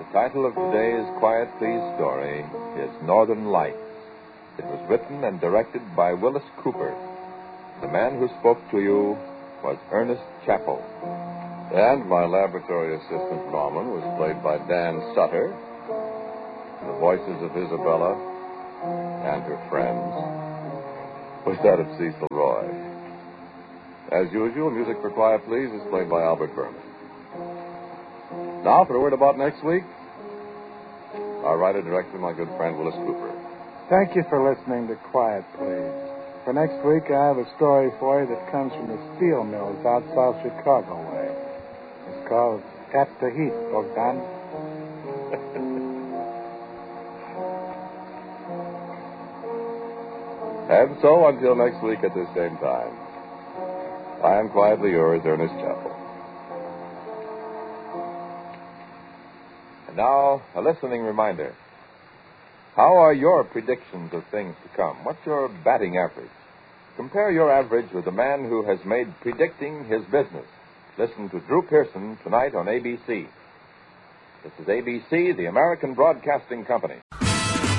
The title of today's Quiet Please story is Northern Lights. It was written and directed by Willis Cooper. The man who spoke to you was Ernest Chappell. And my laboratory assistant, Norman, was played by Dan Sutter. The voices of Isabella and her friends was that of Cecil Roy. As usual, music for Quiet Please is played by Albert Berman. Now, for a word about next week, our writer-director, my good friend Willis Cooper. Thank you for listening to Quiet Please. For next week, I have a story for you that comes from the steel mills out south Chicago way. It's called At the Heat, Bogdan. And so, until next week at the same time, I am quietly yours, Ernest Chappell. And now, a listening reminder. How are your predictions of things to come? What's your batting average? Compare your average with the man who has made predicting his business. Listen to Drew Pearson tonight on ABC. This is ABC, the American Broadcasting Company.